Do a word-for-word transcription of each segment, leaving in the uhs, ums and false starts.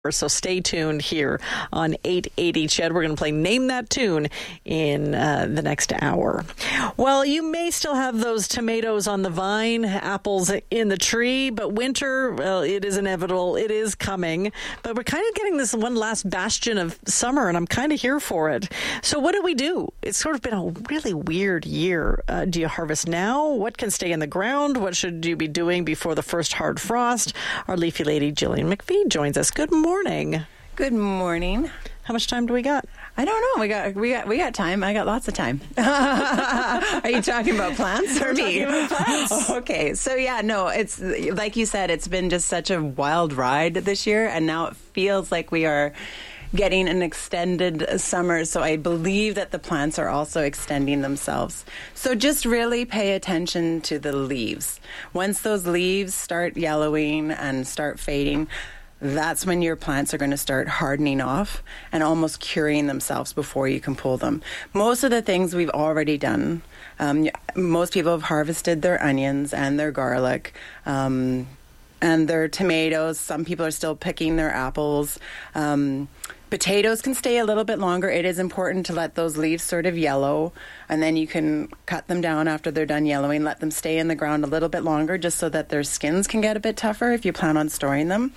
So stay tuned here on eight eighty C H E D. We're going to play Name That Tune in uh, the next hour. Well, you may still have those tomatoes on the vine, apples in the tree, but winter, well, it is inevitable. It is coming. But we're kind of getting this one last bastion of summer, and I'm kind of here for it. So what do we do? It's sort of been a really weird year. Uh, do you harvest now? What can stay in the ground? What should you be doing before the first hard frost? Our leafy lady, Gillian McPhee, joins us. Good morning. Morning. Good morning. How much time do we got? I don't know. We got we got we got time. I got lots of time. Are you talking about plants or We're me? talking about plants. Okay. So yeah, no, it's like you said, it's been just such a wild ride this year, and now it feels like we are getting an extended summer. So I believe that the plants are also extending themselves. So just really pay attention to the leaves. Once those leaves start yellowing and start fading, that's when your plants are going to start hardening off and almost curing themselves before you can pull them. Most of the things we've already done. Um, most people have harvested their onions and their garlic um, and their tomatoes. Some people are still picking their apples. Um, potatoes can stay a little bit longer. It is important to let those leaves sort of yellow, and then you can cut them down after they're done yellowing, let them stay in the ground a little bit longer just so that their skins can get a bit tougher if you plan on storing them.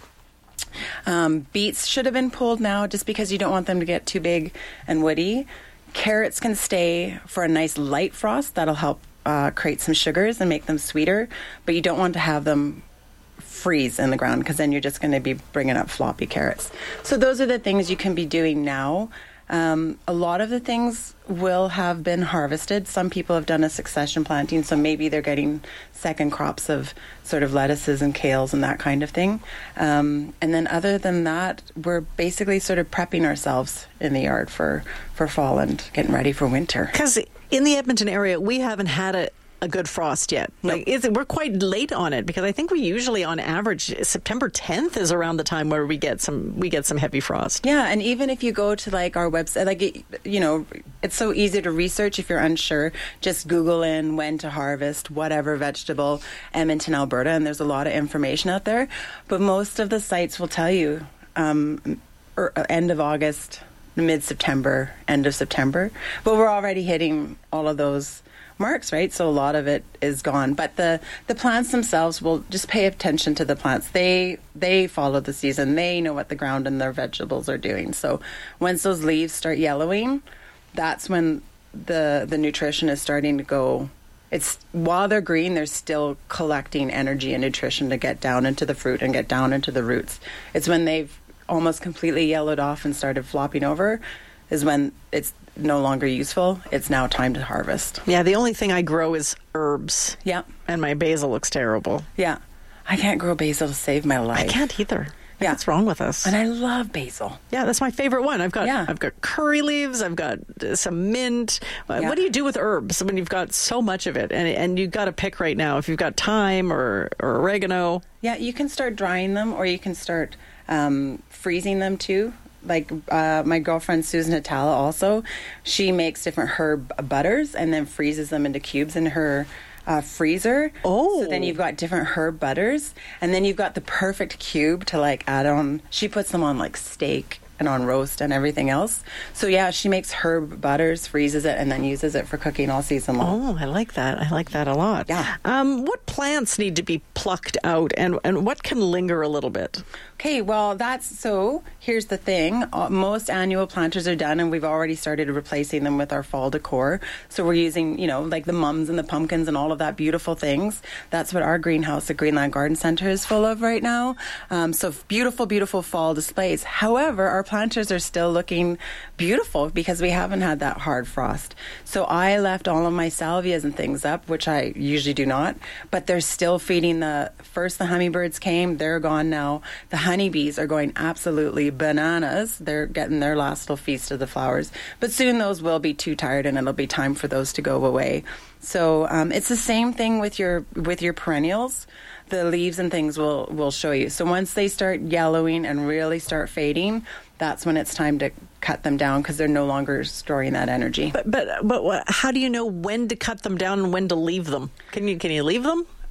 Um, beets should have been pulled now just because you don't want them to get too big and woody. Carrots can stay for a nice light frost. That'll help uh, create some sugars and make them sweeter, but you don't want to have them freeze in the ground because then you're just going to be bringing up floppy carrots. So those are the things you can be doing now. Um, a lot of the things will have been harvested. Some people have done a succession planting, so maybe they're getting second crops of sort of lettuces and kales and that kind of thing. Um, and then other than that, we're basically sort of prepping ourselves in the yard for, for fall and getting ready for winter. Because in the Edmonton area, we haven't had a a good frost yet. Nope. Like, is it, we're quite late on it because I think we usually, on average, September tenth is around the time where we get some we get some heavy frost. Yeah, and even if you go to like our website, like it, you know, it's so easy to research if you're unsure. Just Google in when to harvest whatever vegetable, Edmonton, Alberta, and there's a lot of information out there. But most of the sites will tell you um, er, end of August, mid-September, end of September. But we're already hitting all of those marks, right? So a lot of it is gone. But the, the plants themselves will just pay attention to the plants. They they follow the season. They know what the ground and their vegetables are doing. So once those leaves start yellowing, that's when the the nutrition is starting to go. It's while they're green, they're still collecting energy and nutrition to get down into the fruit and get down into the roots. It's when they've almost completely yellowed off and started flopping over is when it's no longer useful. It's now time to harvest. Yeah, the only thing I grow is herbs. Yeah. And my basil looks terrible. Yeah. I can't grow basil to save my life. I can't either. Yeah. What's wrong with us? And I love basil. Yeah, that's my favorite one. I've got Yeah. I've got curry leaves, I've got uh, some mint. Uh, Yeah. What do you do with herbs when you've got so much of it? And and you've got to pick right now if you've got thyme or, or oregano. Yeah, you can start drying them or you can start um, freezing them too. Like uh, my girlfriend Susan Atala also, she makes different herb butters and then freezes them into cubes in her uh, freezer. Oh. So then you've got different herb butters, and then you've got the perfect cube to like add on. She puts them on like steak and on roast and everything else. So yeah, she makes herb butters, freezes it, and then uses it for cooking all season long. Oh, I like that. I like that a lot. Yeah. Um, what plants need to be plucked out, and, and what can linger a little bit? Okay, well, that's so here's the thing. Uh, most annual planters are done, and we've already started replacing them with our fall decor. So we're using, you know, like the mums and the pumpkins and all of that beautiful things. That's what our greenhouse, the Greenland Garden Center, is full of right now. Um, so beautiful, beautiful fall displays. However, our planters are still looking beautiful because we haven't had that hard frost. So I left all of my salvias and things up, which I usually do not, but they're still feeding the, first the hummingbirds came, they're gone now. The honeybees are going absolutely bananas. They're getting their last little feast of the flowers. But soon those will be too tired and it'll be time for those to go away. So um, it's the same thing with your with your perennials. The leaves and things will, will show you. So once they start yellowing and really start fading, that's when it's time to cut them down because they're no longer storing that energy. But but but what, how do you know when to cut them down and when to leave them? Can you can you leave them?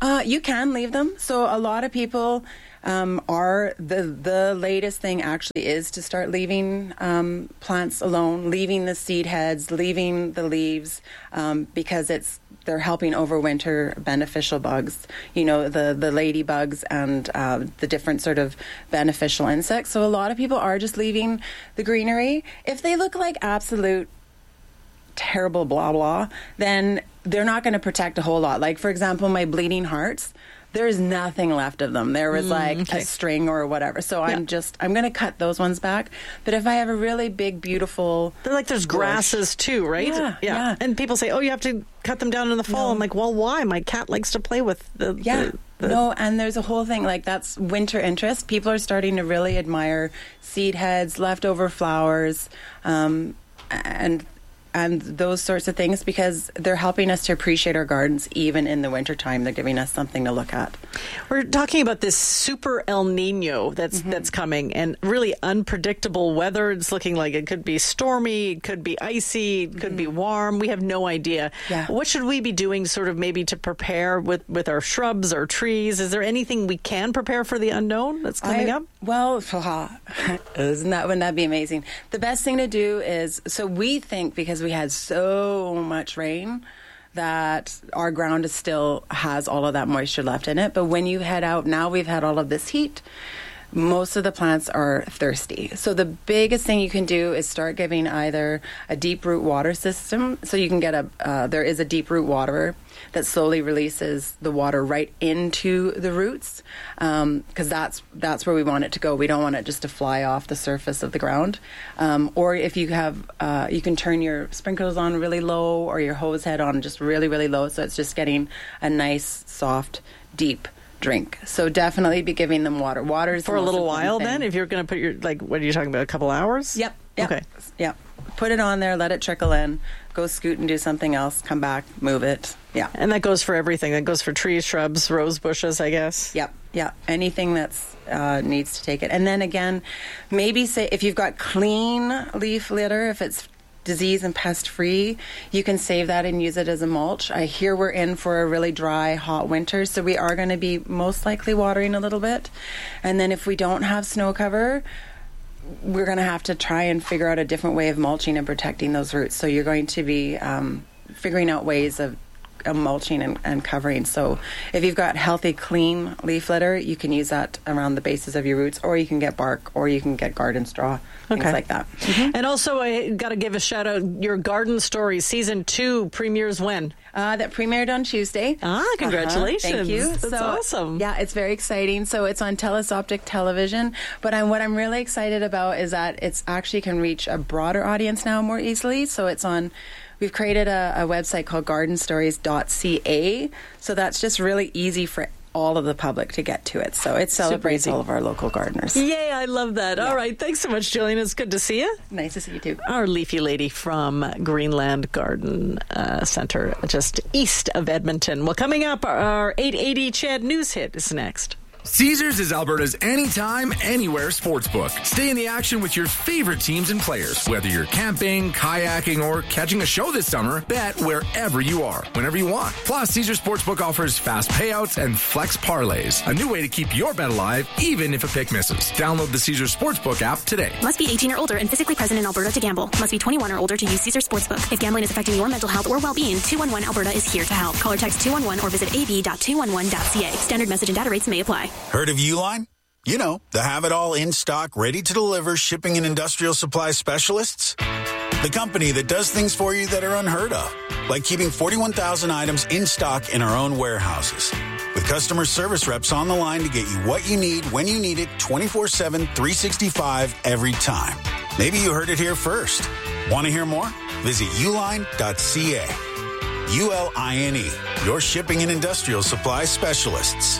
Uh, you can leave them. So a lot of people um, are, the, the latest thing actually is to start leaving um, plants alone, leaving the seed heads, leaving the leaves, um, because it's they're helping overwinter beneficial bugs, you know, the, the ladybugs and uh, the different sort of beneficial insects. So a lot of people are just leaving the greenery. If they look like absolute terrible blah blah, then they're not going to protect a whole lot. Like, for example, my bleeding hearts, there's nothing left of them. There was mm, like okay. a string or whatever. So yeah. I'm just, I'm going to cut those ones back. But if I have a really big, beautiful... They're like there's bush, grasses too, right? Yeah, yeah. yeah. And people say, oh, you have to cut them down in the fall. No. I'm like, well, why? My cat likes to play with the... Yeah. The, the... No, and there's a whole thing, like that's winter interest. People are starting to really admire seed heads, leftover flowers, um, and... and those sorts of things, because they're helping us to appreciate our gardens even in the wintertime. They're giving us something to look at. We're talking about this super El Nino that's mm-hmm. that's coming, and really unpredictable weather. It's looking like it could be stormy, it could be icy, it could mm-hmm. be warm. We have no idea. Yeah. What should we be doing sort of maybe to prepare with, with our shrubs or trees? Is there anything we can prepare for the unknown that's coming I, up? Well, isn't that, wouldn't that be amazing? The best thing to do is, so we think because we had so much rain that our ground is still has all of that moisture left in it. But when you head out, now we've had all of this heat, most of the plants are thirsty. So the biggest thing you can do is start giving either a deep root water system. So you can get a, uh, there is a deep root waterer that slowly releases the water right into the roots, because um, that's that's where we want it to go. We don't want it just to fly off the surface of the ground. Um, or if you have, uh, you can turn your sprinklers on really low or your hose head on just really, really low, so it's just getting a nice, soft, deep drink. So definitely be giving them water. Water is for a little while. Thing. Then, if you're going to put your, like, what are you talking about? A couple hours? Yep. yep. Okay. Yep. Put it on there. Let it trickle in. Go scoot and do something else. Come back. Move it. Yeah. And that goes for everything. That goes for trees, shrubs, rose bushes, I guess. Yep. Yeah. Anything that's uh, needs to take it. And then again, maybe say if you've got clean leaf litter, if it's disease and pest free, you can save that and use it as a mulch. I hear we're in for a really dry, hot winter, so we are going to be most likely watering a little bit. And then if we don't have snow cover, we're going to have to try and figure out a different way of mulching and protecting those roots. So you're going to be um, figuring out ways of uh, mulching and, and covering. So if you've got healthy, clean leaf litter, you can use that around the bases of your roots, or you can get bark, or you can get garden straw. Things okay. like that. Mm-hmm. And also, I got to give a shout out. Your Garden Stories season two premieres when? Uh, that premiered on Tuesday. Ah, congratulations! Uh-huh. Thank you. That's so, awesome. Yeah, it's very exciting. So it's on Telus Optic Television. But I'm, what I'm really excited about is that it's actually can reach a broader audience now more easily. So it's on. We've created a, a website called garden stories dot c a. So that's just really easy for all of the public to get to it. So it celebrates all of our local gardeners. Yay, I love that. Yeah. All right. Thanks so much, Jillian. It's good to see you. Nice to see you too. Our leafy lady from Greenland Garden uh, Center, just east of Edmonton. Well, coming up, our eight eighty C H E D News Hit is next. Caesars is Alberta's anytime, anywhere sportsbook. Stay in the action with your favorite teams and players. Whether you're camping, kayaking, or catching a show this summer, bet wherever you are, whenever you want. Plus, Caesars Sportsbook offers fast payouts and flex parlays. A new way to keep your bet alive, even if a pick misses. Download the Caesars Sportsbook app today. Must be eighteen or older and physically present in Alberta to gamble. Must be twenty-one or older to use Caesars Sportsbook. If gambling is affecting your mental health or well-being, two one one Alberta is here to help. Call or text two one one or visit a b dot two one one dot c a. Standard message and data rates may apply. Heard of Uline? You know, the have-it-all in-stock, ready-to-deliver shipping and industrial supply specialists. The company that does things for you that are unheard of, like keeping forty-one thousand items in stock in our own warehouses. With customer service reps on the line to get you what you need, when you need it, twenty-four seven, three sixty-five, every time. Maybe you heard it here first. Want to hear more? Visit uline dot c a. U L I N E, your shipping and industrial supply specialists.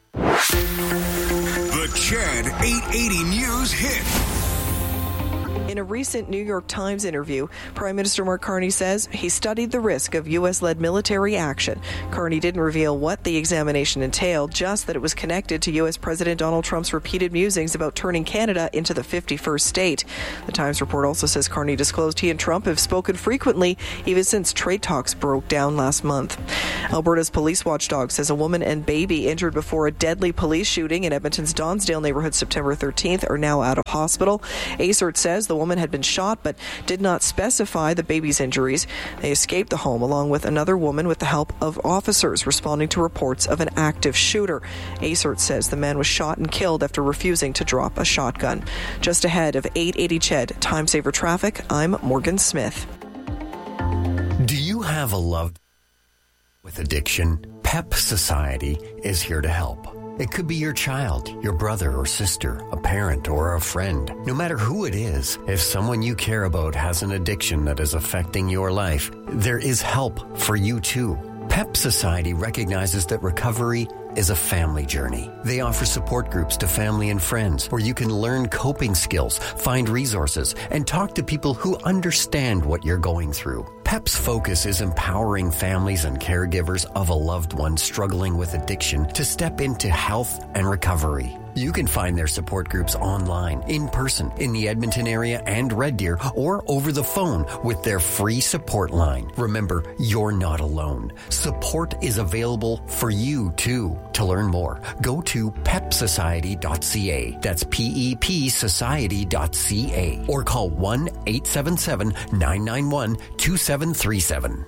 The C H E D eight eighty News Hit. In a recent New York Times interview, Prime Minister Mark Carney says he studied the risk of U S-led military action. Carney didn't reveal what the examination entailed, just that it was connected to U S President Donald Trump's repeated musings about turning Canada into the fifty-first state. The Times report also says Carney disclosed he and Trump have spoken frequently, even since trade talks broke down last month. Alberta's police watchdog says a woman and baby injured before a deadly police shooting in Edmonton's Donsdale neighborhood September thirteenth are now out of hospital. A C E R T says the woman had been shot but did not specify the baby's injuries. They escaped the home along with another woman with the help of officers responding to reports of an active shooter. A C E R T says the man was shot and killed after refusing to drop a shotgun. Just ahead of eight eighty C H E D, Time Saver Traffic, I'm Morgan Smith. Do you have a loved with addiction? PEP Society is here to help. It could be your child, your brother or sister, a parent or a friend. No matter who it is, if someone you care about has an addiction that is affecting your life, there is help for you too. PEP Society recognizes that recovery is a family journey. They offer support groups to family and friends where you can learn coping skills, find resources, and talk to people who understand what you're going through. PEP's focus is empowering families and caregivers of a loved one struggling with addiction to step into health and recovery. You can find their support groups online, in person, in the Edmonton area and Red Deer, or over the phone with their free support line. Remember, you're not alone. Support is available for you, too. To learn more, go to pep society dot c a. That's P E P society dot c a. Or call one eight seven seven, nine nine one, two seven three seven.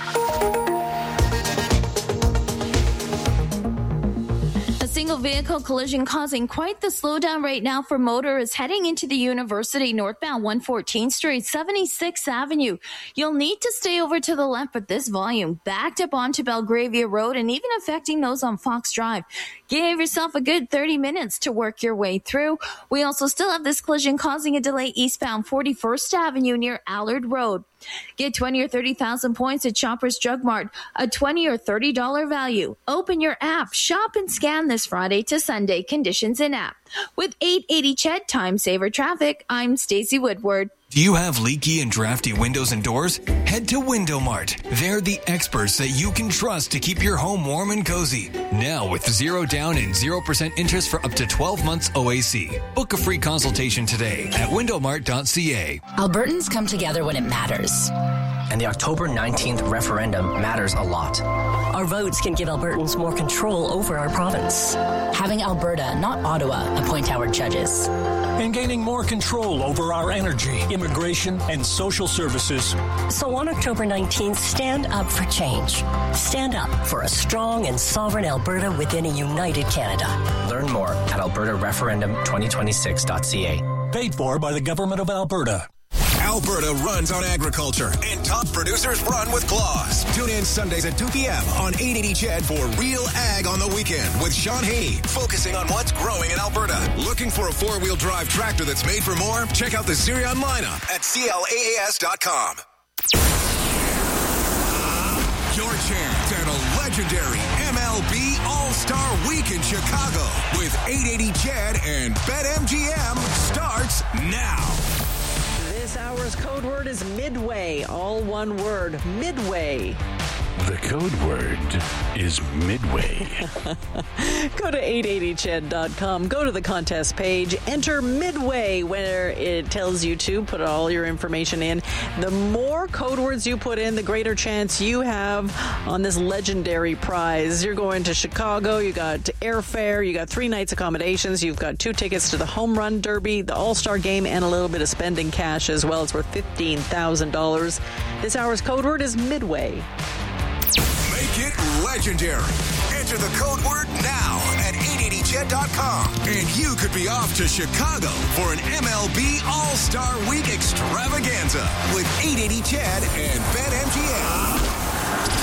Single vehicle collision causing quite the slowdown right now for motorists heading into the university northbound one fourteenth Street, seventy-sixth Avenue. You'll need to stay over to the left, but this volume backed up onto Belgravia Road and even affecting those on Fox Drive. Give yourself a good thirty minutes to work your way through. We also still have this collision causing a delay eastbound forty-first Avenue near Allard Road. Get twenty or thirty thousand points at Shoppers Drug Mart, a twenty or thirty dollars value. Open your app, shop and scan this Friday to Sunday. Conditions in app. With eight eighty C H E D Time Saver Traffic, I'm Stacey Woodward. Do you have leaky and drafty windows and doors? Head to Window Mart. They're the experts that you can trust to keep your home warm and cozy. Now with zero down and zero percent interest for up to twelve months O A C. Book a free consultation today at window mart dot c a. Albertans come together when it matters. And the October nineteenth referendum matters a lot. Our votes can give Albertans more control over our province. Having Alberta, not Ottawa, appoint our judges. And gaining more control over our energy, immigration, and social services. So on October nineteenth, stand up for change. Stand up for a strong and sovereign Alberta within a united Canada. Learn more at alberta referendum twenty twenty-six dot c a. Paid for by the Government of Alberta. Alberta runs on agriculture, and top producers run with claws. Tune in Sundays at two p.m. on eight eighty C H E D for Real Ag on the Weekend with Sean Haney, focusing on what's growing in Alberta. Looking for a four-wheel drive tractor that's made for more? Check out the Zerion lineup at C L A A S dot com. Your chance at a legendary M L B All-Star Week in Chicago with eight eighty C H E D and BetMGM starts now. This hour's code word is Midway. All one word. Midway. The code word is Midway. Go to eight eighty C H E D dot com. Go to the contest page. Enter Midway, where it tells you to put all your information in. The more code words you put in, the greater chance you have on this legendary prize. You're going to Chicago. You got airfare. You got three nights accommodations. You've got two tickets to the Home Run Derby, the All-Star Game, and a little bit of spending cash as well. It's worth fifteen thousand dollars. This hour's code word is Midway. Make it legendary. Enter the code word now at eight eighty C H E D dot com. And you could be off to Chicago for an M L B All-Star Week extravaganza with eight eighty C H E D and BetMGM.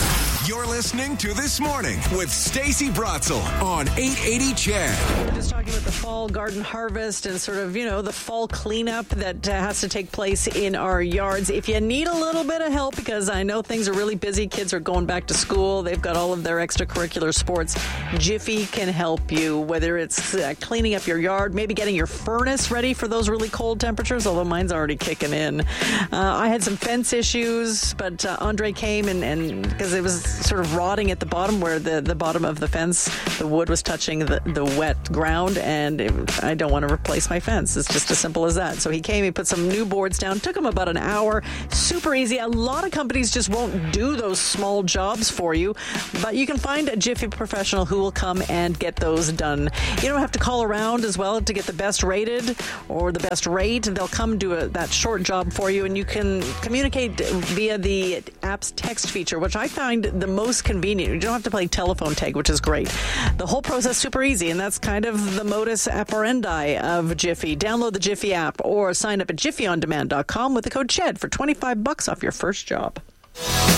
You're listening to This Morning with Stacey Brotzel on eight eighty C H E D. Just talking about the fall garden harvest and sort of, you know, the fall cleanup that uh, has to take place in our yards. If you need a little bit of help, because I know things are really busy, kids are going back to school, they've got all of their extracurricular sports, Jiffy can help you, whether it's uh, cleaning up your yard, maybe getting your furnace ready for those really cold temperatures, although mine's already kicking in. Uh, I had some fence issues, but uh, Andre came and, and because it was sort of rotting at the bottom where the, the bottom of the fence, the wood was touching the, the wet ground, and it, I don't want to replace my fence. It's just as simple as that. So he came, he put some new boards down, took him about an hour, super easy. A lot of companies just won't do those small jobs for you, but you can find a Jiffy professional who will come and get those done. You don't have to call around as well to get the best rated or the best rate. They'll come do a, that short job for you, and you can communicate via the app's text feature, which I find the most convenient. You don't have to play telephone tag, which is great. The whole process super easy, and that's kind of the modus operandi of Jiffy. Download the Jiffy app or sign up at jiffy on demand dot com with the code C H E D for twenty-five bucks off your first job.